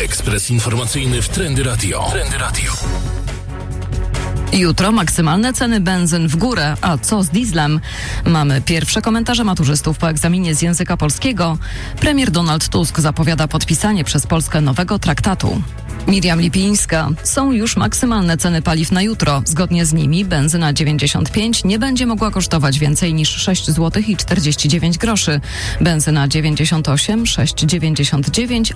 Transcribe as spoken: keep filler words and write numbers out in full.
Ekspres informacyjny w Trendy Radio. Trendy Radio. Jutro maksymalne ceny benzyn w górę, a co z dieslem? Mamy pierwsze komentarze maturzystów po egzaminie z języka polskiego. Premier Donald Tusk zapowiada podpisanie przez Polskę nowego traktatu. Miriam Lipińska. Są już maksymalne ceny paliw na jutro. Zgodnie z nimi benzyna dziewięćdziesiąt pięć nie będzie mogła kosztować więcej niż sześć złotych i czterdzieści dziewięć groszy. Benzyna dziewięćdziesiąt osiem, sześć dziewięćdziesiąt dziewięć